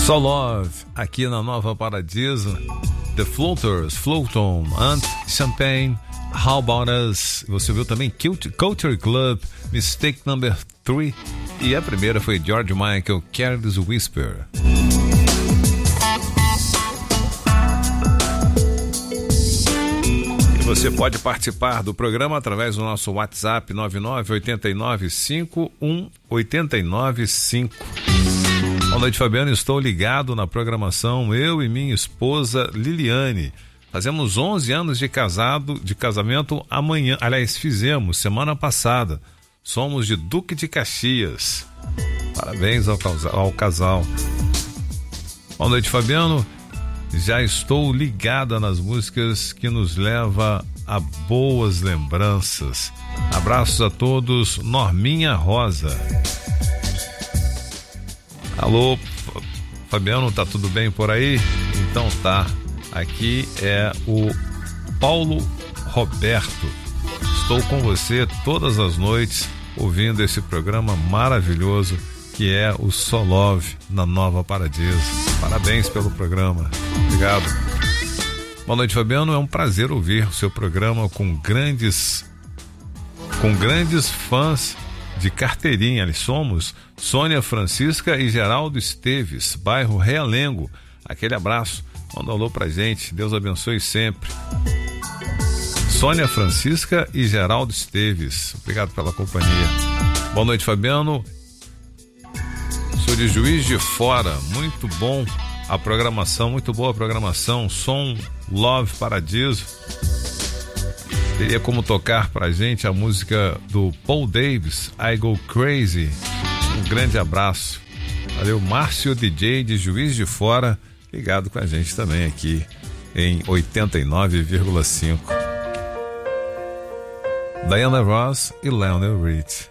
So Love, aqui na Nova Paradiso. The Floaters, Floaton, and Champagne, How About Us. Você viu também Culture Club, Mistake Number 3. E a primeira foi George Michael, Careless Whisper. E você pode participar do programa através do nosso WhatsApp 998951895. Boa noite, Fabiano. Estou ligado na programação, eu e minha esposa Liliane. Fazemos 11 anos de casamento amanhã. Aliás, fizemos semana passada. Somos de Duque de Caxias. Parabéns ao casal. Boa noite, Fabiano. Já estou ligada nas músicas que nos levam a boas lembranças. Abraços a todos. Norminha Rosa. Alô, Fabiano, tá tudo bem por aí? Então tá, aqui é o Paulo Roberto. Estou com você todas as noites ouvindo esse programa maravilhoso que é o So Love na Nova Paradiso. Parabéns pelo programa. Obrigado. Boa noite, Fabiano. É um prazer ouvir o seu programa com grandes fãs de carteirinha. Ali somos Sônia Francisca e Geraldo Esteves, bairro Realengo. Aquele abraço, manda um alô pra gente, Deus abençoe sempre. Sônia Francisca e Geraldo Esteves, obrigado pela companhia. Boa noite, Fabiano. Sou de Juiz de Fora, muito bom a programação, muito boa a programação. Som Love Paradiso. Teria como tocar pra gente a música do Paul Davis, I Go Crazy. Um grande abraço. Valeu, Márcio DJ de Juiz de Fora, ligado com a gente também aqui em 89,5. Diana Ross e Lionel Rich.